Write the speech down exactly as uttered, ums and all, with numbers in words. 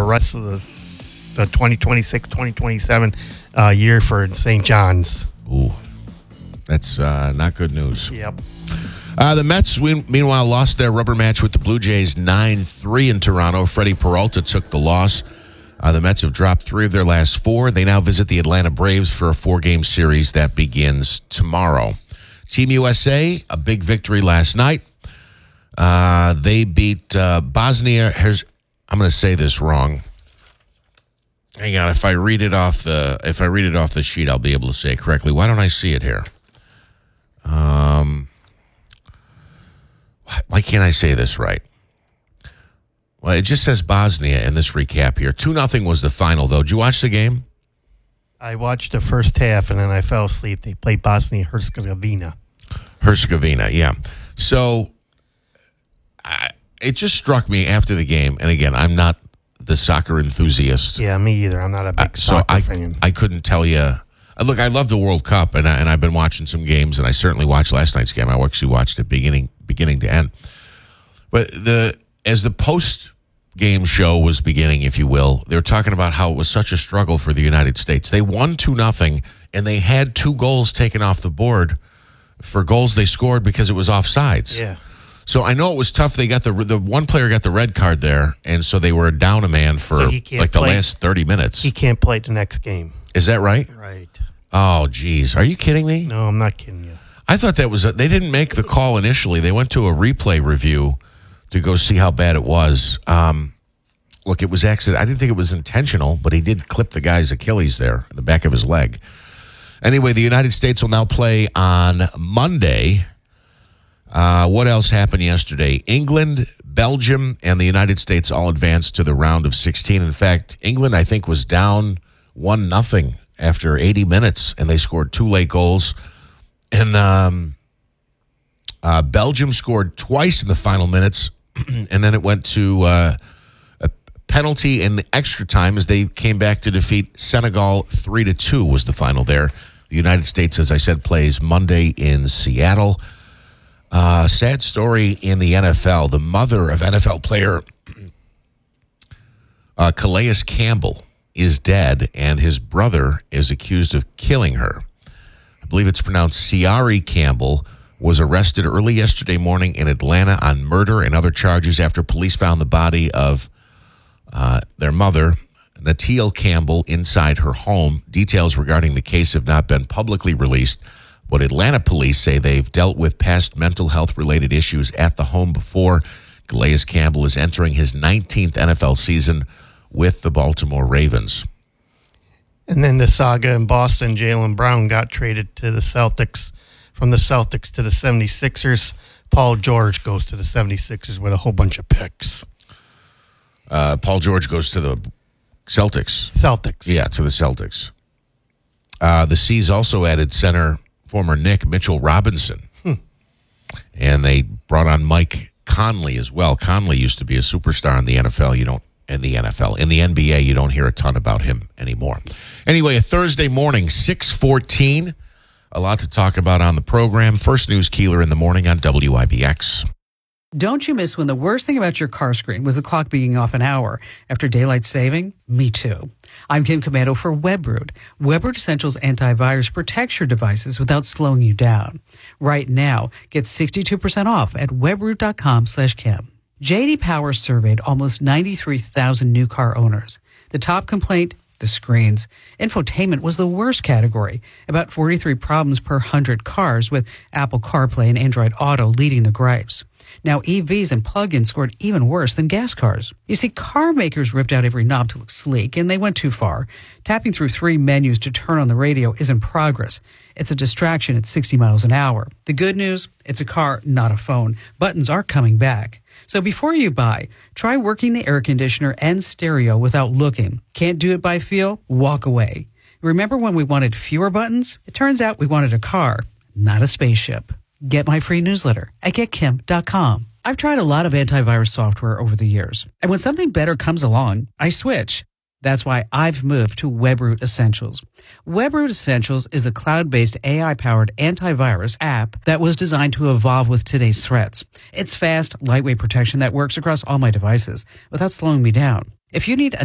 rest of the the twenty twenty-six twenty twenty-seven uh, year for Saint John's. Ooh, that's uh, not good news. Yep. Uh, the Mets, we, meanwhile, lost their rubber match with the Blue Jays nine three in Toronto. Freddie Peralta took the loss. Uh, the Mets have dropped three of their last four. They now visit the Atlanta Braves for a four-game series that begins tomorrow. Team U S A, a big victory last night. Uh, they beat uh, Bosnia. Here's, I'm going to say this wrong. Hang on, if I read it off the if I read it off the sheet, I'll be able to say it correctly. Why don't I see it here? Um, why can't I say this right? Well, it just says Bosnia in this recap here. Two nothing was the final, though. Did you watch the game? I watched the first half and then I fell asleep. They played Bosnia Herzegovina. Herzegovina, yeah. So I, it just struck me after the game, and again, I'm not the soccer enthusiast. Yeah, me either. I'm not a big uh, so soccer I, fan. I couldn't tell you. Uh, look, I love the World Cup, and, I, and I've been watching some games, and I certainly watched last night's game. I actually watched it beginning beginning to end. But the as the post-game show was beginning, if you will, they were talking about how it was such a struggle for the United States. They won two nothing, and they had two goals taken off the board for goals they scored because it was offsides. Yeah. So I know it was tough. They got the the one player got the red card there, and so they were down a man for So like he can't the play. last thirty minutes. He can't play the next game. Is that right? Right. Oh, geez. Are you kidding me? No, I'm not kidding you. I thought that was a, they didn't make the call initially. They went to a replay review to go see how bad it was. Um, look, it was accident. I didn't think it was intentional, but he did clip the guy's Achilles there, the back of his leg. Anyway, the United States will now play on Monday. Uh, what else happened yesterday? England, Belgium, and the United States all advanced to the round of sixteen. In fact, England, I think, was down one nothing after eighty minutes, and they scored two late goals. And um, uh, Belgium scored twice in the final minutes, and then it went to uh, a penalty in the extra time as they came back to defeat Senegal three to two was the final there. The United States, as I said, plays Monday in Seattle. Uh, sad story in the N F L. The mother of N F L player uh, Calais Campbell is dead, and his brother is accused of killing her. I believe it's pronounced Ciari Campbell, was arrested early yesterday morning in Atlanta on murder and other charges after police found the body of uh, their mother, Natil Campbell, inside her home. Details regarding the case have not been publicly released, but Atlanta police say they've dealt with past mental health-related issues at the home before. Calais Campbell is entering his nineteenth N F L season with the Baltimore Ravens. And then the saga in Boston, Jaylen Brown got traded to the Celtics, from the Celtics to the seventy-sixers. Paul George goes to the seventy-sixers with a whole bunch of picks. Uh, Paul George goes to the Celtics. Celtics. Yeah, to the Celtics. Uh, the C's also added center former Nick Mitchell Robinson. Hmm. And they brought on Mike Conley as well. Conley used to be a superstar in the N F L. You don't in the N F L. In the N B A, you don't hear a ton about him anymore. Anyway, a Thursday morning, six fourteen. A lot to talk about on the program. First News Keeler in the morning on W I B X. Don't you miss when the worst thing about your car screen was the clock being off an hour after daylight saving? Me too. I'm Kim Commando for WebRoot. WebRoot Essentials Antivirus protects your devices without slowing you down. Right now, get sixty-two percent off at webroot.com slash Kim. J D Power surveyed almost ninety-three thousand new car owners. The top complaint? The screens. Infotainment was the worst category, about forty-three problems per one hundred cars, with Apple CarPlay and Android Auto leading the gripes. Now E Vs and plug-ins scored even worse than gas cars. You see, car makers ripped out every knob to look sleek, and they went too far. Tapping through three menus to turn on the radio isn't progress. It's a distraction at sixty miles an hour. The good news? It's a car, not a phone. Buttons are coming back. So before you buy, try working the air conditioner and stereo without looking. Can't do it by feel? Walk away. Remember when we wanted fewer buttons? It turns out we wanted a car, not a spaceship. Get my free newsletter at get kim dot com. I've tried a lot of antivirus software over the years, and when something better comes along, I switch. That's why I've moved to WebRoot Essentials. WebRoot Essentials is a cloud-based A I-powered antivirus app that was designed to evolve with today's threats. It's fast, lightweight protection that works across all my devices without slowing me down. If you need a